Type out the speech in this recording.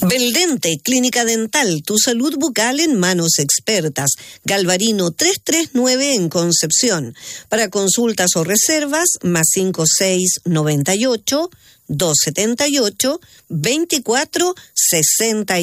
Beldente, Clínica Dental, tu salud bucal en manos expertas. Galvarino 339 en Concepción. Para consultas o reservas, más 5698 278 24 60.